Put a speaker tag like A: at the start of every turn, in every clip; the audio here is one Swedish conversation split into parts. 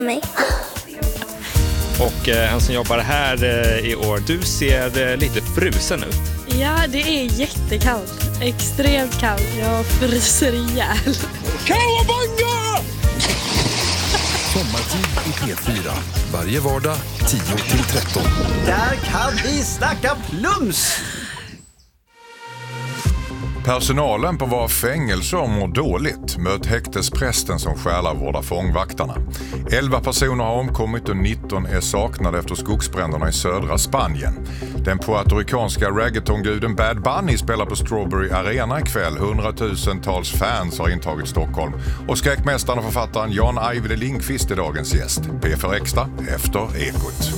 A: mig.
B: Och han som jobbar här i år, du ser lite frusen ut.
C: Ja, det är jättekallt. Extremt kallt. Jag fryser ihjäl.
B: Kawabanga!
D: Sommartid i P4. Varje vardag 10-13.
E: Där kan vi snacka plums!
F: Personalen på våra fängelser mår dåligt. Möt häktesprästen som själavårdar fångvaktarna. 11 personer har omkommit och 19 är saknade efter skogsbränderna i södra Spanien. Den puertoricanska reggaetonguden Bad Bunny spelar på Strawberry Arena ikväll. 100,000-tals fans har intagit Stockholm. Och skräckmästaren och författaren Jan Ajvide Lindqvist är dagens gäst. P4 Extra efter Ekot.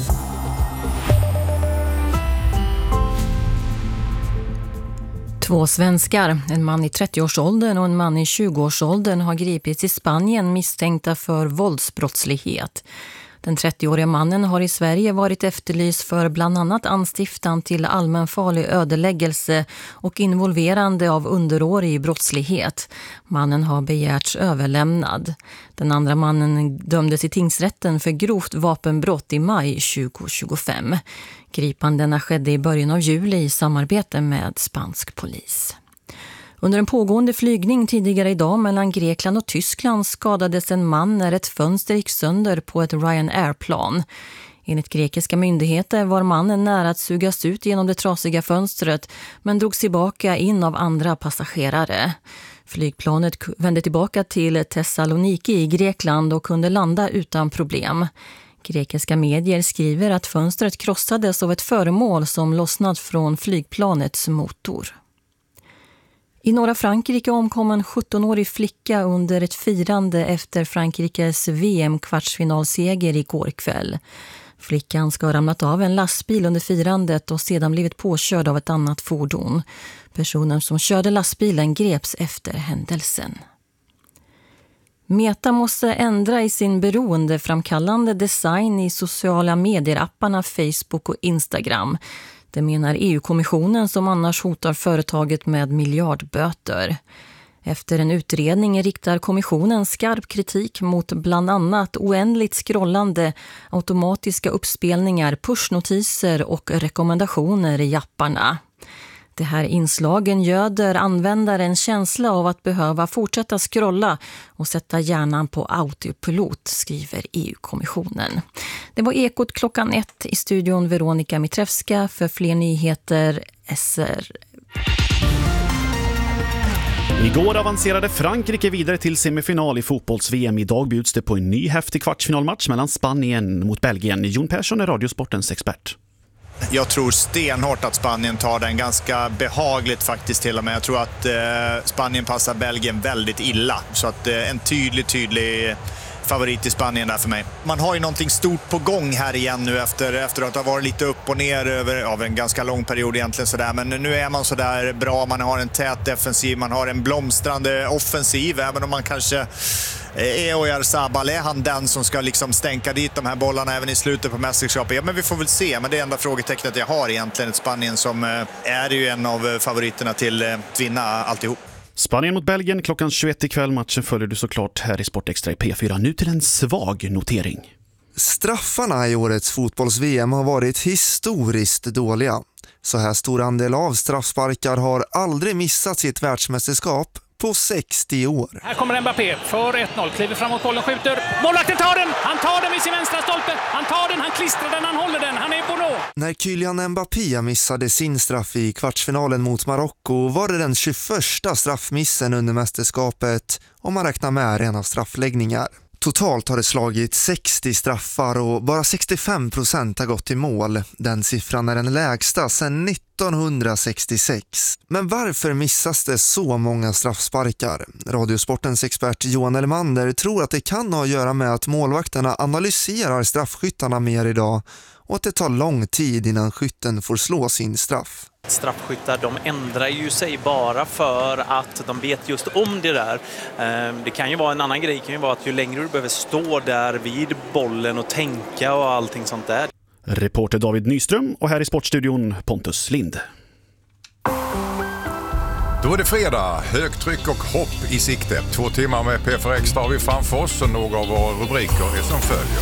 G: Två svenskar, en man i 30-årsåldern och en man i 20-årsåldern har gripits i Spanien misstänkta för våldsbrottslighet. Den 30-åriga mannen har i Sverige varit efterlyst för bland annat anstiftan till allmänfarlig ödeläggelse och involverande av underårig brottslighet. Mannen har begärts överlämnad. Den andra mannen dömdes i tingsrätten för grovt vapenbrott i maj 2025. Gripandena skedde i början av juli i samarbete med spansk polis. Under en pågående flygning tidigare idag mellan Grekland och Tyskland skadades en man när ett fönster gick sönder på ett Ryanair-plan. Enligt grekiska myndigheter var mannen nära att sugas ut genom det trasiga fönstret men drogs tillbaka in av andra passagerare. Flygplanet vände tillbaka till Thessaloniki i Grekland och kunde landa utan problem. Grekiska medier skriver att fönstret krossades av ett föremål som lossnat från flygplanets motor. I norra Frankrike omkom en 17-årig flicka under ett firande efter Frankrikes VM-kvartsfinalseger igår kväll. Flickan ska ha ramlat av en lastbil under firandet och sedan blivit påkörd av ett annat fordon. Personen som körde lastbilen greps efter händelsen. Meta måste ändra i sin beroendeframkallande design i sociala medier-apparna Facebook och Instagram. Det menar EU-kommissionen som annars hotar företaget med miljardböter. Efter en utredning riktar kommissionen skarp kritik mot bland annat oändligt scrollande, automatiska uppspelningar, pushnotiser och rekommendationer i apparna. Det här inslagen göder användaren känsla av att behöva fortsätta scrolla och sätta hjärnan på autopilot, skriver EU-kommissionen. Det var Ekot klockan 1 i studion Veronica Mitrevska för fler nyheter SR.
H: Igår avancerade Frankrike vidare till semifinal i fotbolls-VM. Idag bjuds det på en ny häftig kvartsfinalmatch mellan Spanien mot Belgien. Jon Persson är Radiosportens expert.
I: Jag tror stenhårt att Spanien tar den ganska behagligt faktiskt till och med. Jag tror att Spanien passar Belgien väldigt illa. Så att en tydlig favorit i Spanien där för mig. Man har ju någonting stort på gång här igen nu efter att ha varit lite upp och ner över en ganska lång period egentligen sådär. Men nu är man sådär bra, man har en tät defensiv, man har en blomstrande offensiv, även om man kanske Oyarzabal är han den som ska liksom stänka dit de här bollarna även i slutet på mästerskapet. Ja, men vi får väl se, men det är enda frågetecknet jag har egentligen ett Spanien som är ju en av favoriterna till att vinna alltihop.
H: Spanien mot Belgien klockan 21 ikväll. Matchen följer du såklart här i Sport Extra i P4. Nu till en svag notering.
J: Straffarna i årets fotbolls-VM har varit historiskt dåliga. Så här stor andel av straffsparkar har aldrig missat sitt världsmästerskap på 60 år.
K: Här kommer Mbappé för 1-0, kliver framåt bollen, skjuter. Målvakten tar den! Han tar den vid sin vänstra stolpe. Han tar den, han klistrar den, han håller den. Han är på nå.
J: När Kylian Mbappé missade sin straff i kvartsfinalen mot Marocko var det den 21:a straffmissen under mästerskapet om man räknar med rena straffläggningar. Totalt har det slagit 60 straffar och bara 65% har gått i mål. Den siffran är den lägsta sedan 1966. Men varför missas det så många straffsparkar? Radiosportens expert Johan Elmander tror att det kan ha att göra med att målvakterna analyserar straffskyttarna mer idag och att det tar lång tid innan skytten får slå sin straff.
L: Straffskyttar, de ändrar ju sig bara för att de vet just om det där. Det kan ju vara en annan grej, det kan ju vara att ju längre du behöver stå där vid bollen och tänka och allting sånt där.
H: Reporter David Nyström och här i Sportstudion Pontus Lind.
F: Då är det fredag, högtryck och hopp i sikte. 2 timmar med P4 Extra har vi framför oss och några av våra rubriker är som följer.